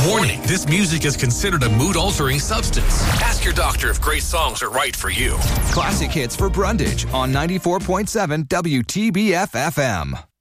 Warning, this music is considered a mood-altering substance. Ask your doctor if great songs are right for you. Classic hits for Brundage on 94.7 WTBF FM.